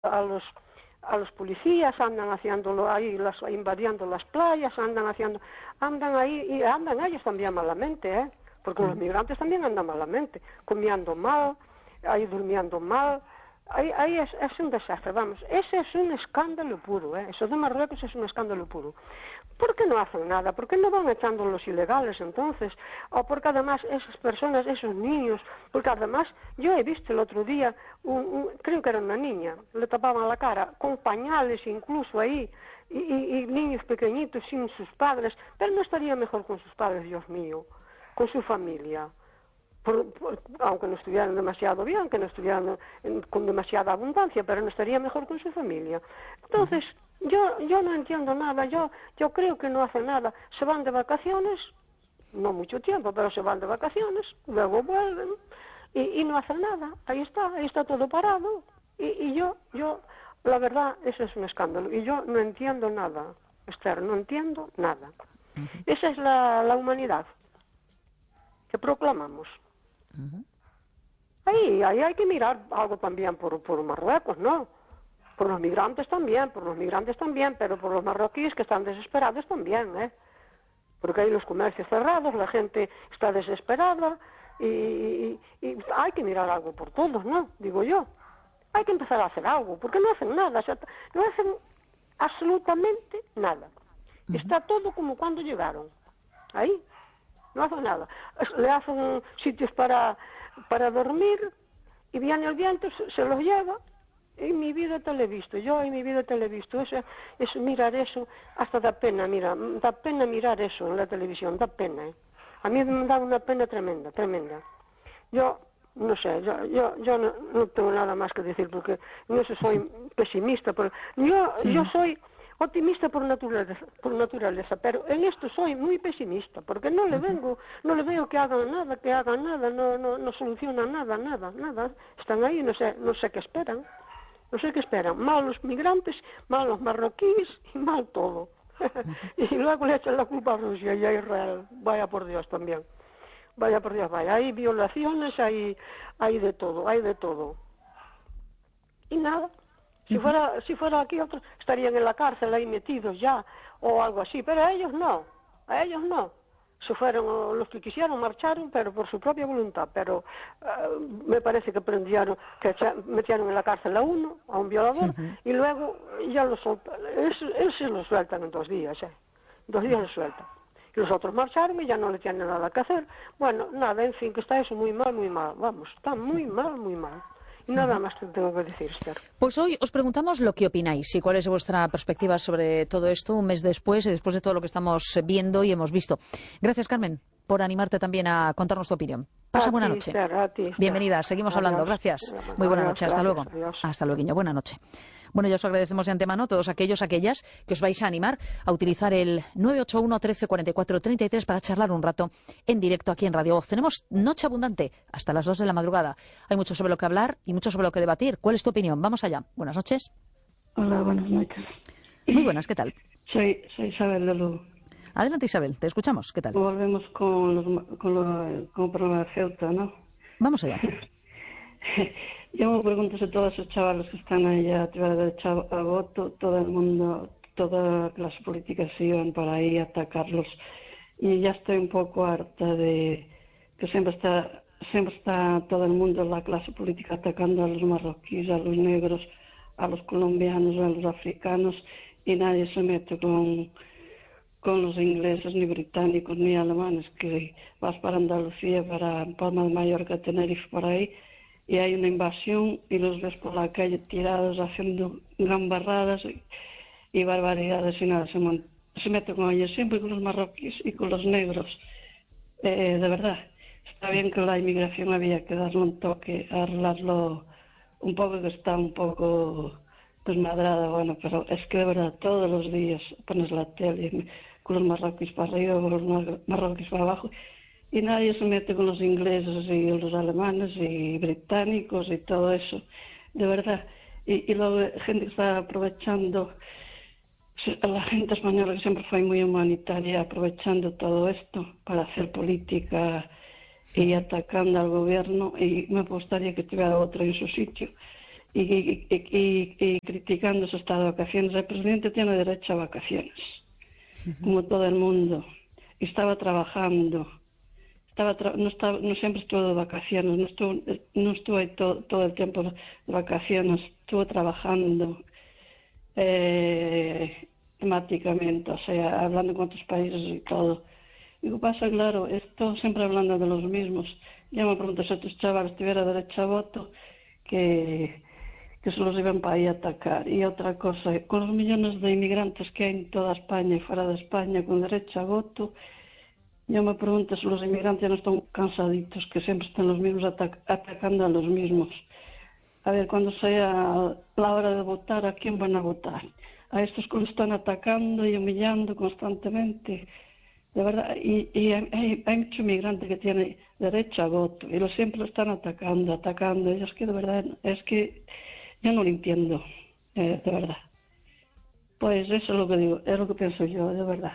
a los policías, andan haciéndolo ahí, invadiendo las playas, andan ahí y andan ellos también malamente, porque los migrantes también andan malamente, comiendo mal, ahí durmiendo mal. Ahí es un desastre, vamos, ese es un escándalo puro, eso de Marruecos es un escándalo puro. ¿Por qué no hacen nada? ¿Por qué no van echando los ilegales entonces? O porque además esas personas, esos niños, porque además yo he visto el otro día, creo que era una niña, le tapaban la cara, con pañales incluso ahí, y niños pequeñitos sin sus padres, pero no estaría mejor con sus padres, Dios mío, con su familia. Aunque no estuvieran demasiado bien, que no estuvieran con demasiada abundancia, pero no estaría mejor con su familia. Entonces, yo no entiendo nada, yo creo que no hacen nada. Se van de vacaciones, no mucho tiempo, pero se van de vacaciones, luego vuelven y no hacen nada. Ahí está todo parado. Y yo, la verdad, eso es un escándalo. Y yo no entiendo nada, Esther, no entiendo nada. Esa es la humanidad que proclamamos. Ahí hay que mirar algo también por Marruecos, ¿no? Por los migrantes también, pero por los marroquíes que están desesperados también, porque hay los comercios cerrados, la gente está desesperada y hay que mirar algo por todos, ¿no? Digo yo. Hay que empezar a hacer algo, porque no hacen nada, o sea, no hacen absolutamente nada. Está todo como cuando llegaron. Ahí. No hacen nada. Le hacen sitios para dormir y viene el viento, se los lleva. En mi vida te lo he visto, Eso, mirar eso, hasta da pena, da pena mirar eso en la televisión, da pena. A mí me da una pena tremenda. Yo, no sé, yo no tengo nada más que decir porque no soy pesimista, pero yo soy optimista por naturaleza, pero en esto soy muy pesimista, porque no le veo que hagan nada, no solucionan nada. Están ahí, no sé qué esperan. Mal los migrantes, mal los marroquíes y mal todo. Y luego le echan la culpa a Rusia y a Israel. Vaya por Dios también. Hay violaciones, hay de todo. Y nada. Si fuera aquí otros estarían en la cárcel ahí metidos ya o algo así, pero a ellos no. Se fueron, los que quisieron marcharon, pero por su propia voluntad, pero me parece que metieron en la cárcel a un violador, y luego ya lo soltaron, él se lo sueltan en 2 días, 2 días lo sueltan. Y los otros marcharon y ya no le tienen nada que hacer. Bueno, nada, en fin, que está eso muy mal, vamos, está muy mal. Y nada más que tengo que decir, Esther. Pues hoy os preguntamos lo que opináis y cuál es vuestra perspectiva sobre todo esto un mes después y después de todo lo que estamos viendo y hemos visto. Gracias, Carmen, por animarte también a contarnos tu opinión. Pasa buena noche. Esther, Bienvenida, seguimos hablando. Gracias. Muy buena noche. Hasta luego. Hasta luego. Buena noche. Bueno, ya os agradecemos de antemano a todos aquellas que os vais a animar a utilizar el 981 13 44 33 para charlar un rato en directo aquí en Radio Voz. Tenemos noche abundante hasta las 2 de la madrugada. Hay mucho sobre lo que hablar y mucho sobre lo que debatir. ¿Cuál es tu opinión? Vamos allá. Buenas noches. Hola, buenas noches. Muy buenas, ¿qué tal? Soy Isabel de Lugo. Adelante, Isabel, te escuchamos. ¿Qué tal? Volvemos con el problema de Ceuta, ¿no? Vamos allá. Yo me pregunto si todos esos chavales que están allá a tirar derecho a voto, todo el mundo, todas las políticas se iban para ahí a atacarlos. Y ya estoy un poco harta de que siempre está todo el mundo, la clase política, atacando a los marroquíes, a los negros, a los colombianos, a los africanos, y nadie se mete con los ingleses, ni británicos, ni alemanes, que vas para Andalucía, para Palma de Mallorca, Tenerife, por ahí, y hay una invasión y los ves por la calle tirados haciendo gambarradas y barbaridades y nada, se mete con ellos siempre, con los marroquíes y con los negros. De verdad, está bien que la inmigración había que darle un toque, arreglarlo un poco, que está un poco desmadrada, bueno, pero es que de verdad todos los días pones la tele con los marroquíes para arriba, con los marroquíes para abajo, y nadie se mete con los ingleses y los alemanes y británicos y todo eso, de verdad. Y luego gente que está aprovechando, la gente española que siempre fue muy humanitaria, aprovechando todo esto para hacer política y atacando al gobierno, y me gustaría que tuviera otro en su sitio. y criticando su estado de vacaciones. El presidente tiene derecho a vacaciones, como todo el mundo. Y estaba trabajando. No siempre estuvo de vacaciones, no estuvo ahí todo el tiempo de vacaciones, estuvo trabajando temáticamente, o sea, hablando con otros países y todo. Y lo que pasa, claro, esto siempre hablando de los mismos. Ya me pregunto si estos chavales tuvieran derecho a voto, que se los iban para ahí a atacar. Y otra cosa, con los millones de inmigrantes que hay en toda España y fuera de España con derecho a voto, yo me pregunto si los inmigrantes no están cansaditos, que siempre están los mismos atacando a los mismos. A ver, cuando sea la hora de votar, ¿a quién van a votar? A estos que los están atacando y humillando constantemente. De verdad, y hay mucho inmigrante que tiene derecho a voto y siempre lo están atacando. Y es que de verdad, es que yo no lo entiendo, de verdad. Pues eso es lo que digo, es lo que pienso yo, de verdad.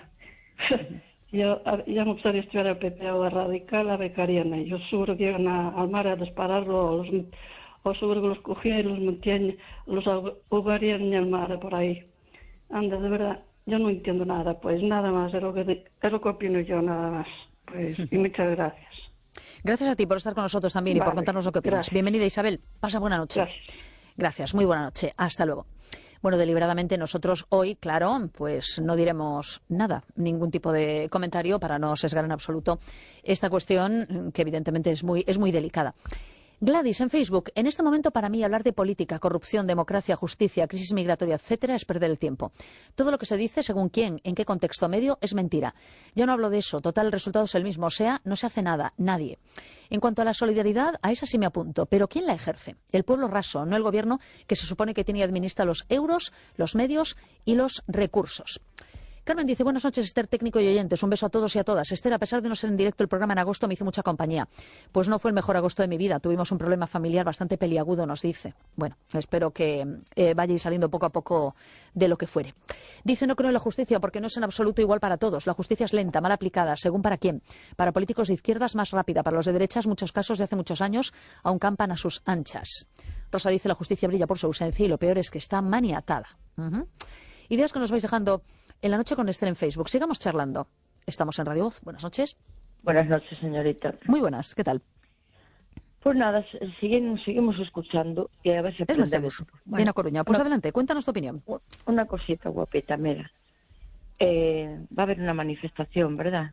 Yo ya me gustaría estudiar el PP o el Radical, a becarían ellos. Seguro que llegan al mar a dispararlo, o seguro que los cogían y los metían, los ahogarían en el mar por ahí. Anda, de verdad, yo no entiendo nada, pues nada más, es lo que opino yo, nada más. Pues, y muchas gracias. Gracias a ti por estar con nosotros también y por contarnos lo que opinas. Gracias. Bienvenida, Isabel. Pasa buena noche. Gracias, muy buena noche. Hasta luego. Bueno, deliberadamente nosotros hoy, claro, pues no diremos nada, ningún tipo de comentario para no sesgar en absoluto esta cuestión que evidentemente es muy delicada. Gladys, en Facebook, en este momento para mí hablar de política, corrupción, democracia, justicia, crisis migratoria, etcétera, es perder el tiempo. Todo lo que se dice, según quién, en qué contexto medio, es mentira. Ya no hablo de eso, total, el resultado es el mismo, o sea, no se hace nada, nadie. En cuanto a la solidaridad, a esa sí me apunto, pero ¿quién la ejerce? El pueblo raso, no el gobierno que se supone que tiene y administra los euros, los medios y los recursos. Carmen dice, buenas noches, Esther, técnico y oyentes. Un beso a todos y a todas. Esther, a pesar de no ser en directo el programa en agosto, me hizo mucha compañía. Pues no fue el mejor agosto de mi vida. Tuvimos un problema familiar bastante peliagudo, nos dice. Bueno, espero que vayáis saliendo poco a poco de lo que fuere. Dice, no creo en la justicia porque no es en absoluto igual para todos. La justicia es lenta, mal aplicada, según para quién. Para políticos de izquierdas, más rápida. Para los de derechas, muchos casos de hace muchos años, aún campan a sus anchas. Rosa dice, la justicia brilla por su ausencia y lo peor es que está maniatada. Ideas que nos vais dejando en la noche con Esther en Facebook. Sigamos charlando. Estamos en Radio Voz. Buenas noches. Buenas noches, señorita. Muy buenas. ¿Qué tal? Pues nada, seguimos escuchando y a ver si aprendemos. Bien, a Coruña. Pues adelante, cuéntanos tu opinión. Una cosita guapita, mira. Va a haber una manifestación, ¿verdad?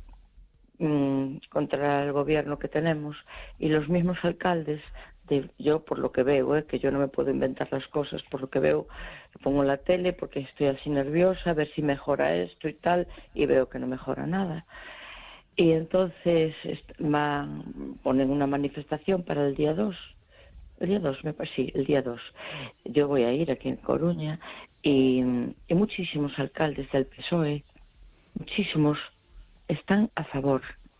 Contra el gobierno que tenemos y los mismos alcaldes. Yo por lo que veo, que yo no me puedo inventar las cosas, por lo que veo, pongo la tele porque estoy así nerviosa, a ver si mejora esto y tal, y veo que no mejora nada. Y entonces ponen una manifestación para el día 2. El día 2, sí, el día 2. Yo voy a ir aquí en Coruña y muchísimos alcaldes del PSOE, muchísimos, están a favor.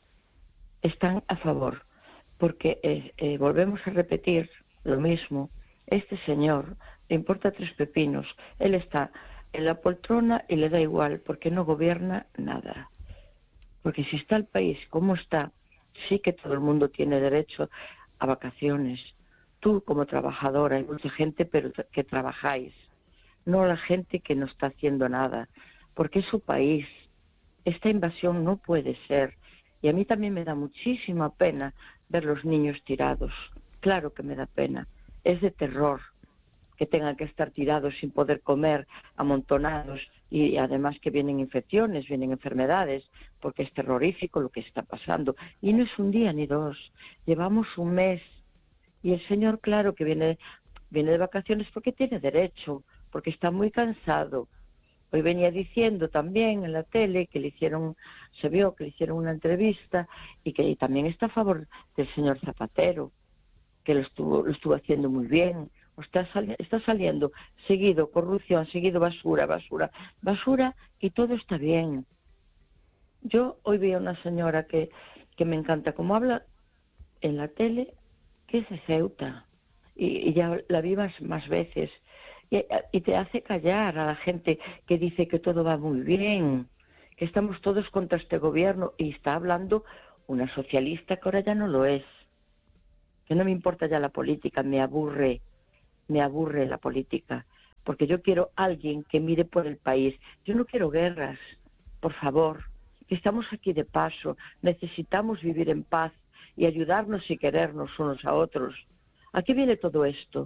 Porque volvemos a repetir lo mismo. Este señor le importa 3 pepinos. Él está en la poltrona y le da igual porque no gobierna nada. Porque si está el país como está, sí que todo el mundo tiene derecho a vacaciones. Tú como trabajadora, hay mucha gente pero que trabajáis. No la gente que no está haciendo nada. Porque es su país. Esta invasión no puede ser. Y a mí también me da muchísima pena ver los niños tirados. Claro que me da pena. Es de terror que tengan que estar tirados sin poder comer, amontonados, y además que vienen infecciones, vienen enfermedades, porque es terrorífico lo que está pasando. Y no es un día ni 2, llevamos un mes. Y el señor, claro que viene de vacaciones porque tiene derecho, porque está muy cansado. Hoy venía diciendo también en la tele que se vio que le hicieron una entrevista y que también está a favor del señor Zapatero, que lo estuvo haciendo muy bien. Está saliendo seguido corrupción, seguido basura, y todo está bien. Yo hoy vi a una señora que me encanta cómo habla en la tele, que es de Ceuta, y ya la vi más veces. Y te hace callar a la gente que dice que todo va muy bien, que estamos todos contra este gobierno, y está hablando una socialista que ahora ya no lo es. Que no me importa ya la política, me aburre. me aburre la política, porque yo quiero alguien que mire por el país. Yo no quiero guerras, por favor, que estamos aquí de paso, necesitamos vivir en paz y ayudarnos y querernos unos a otros. ¿A qué viene todo esto?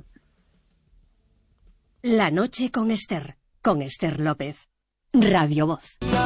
La noche con Esther López, Radio Voz.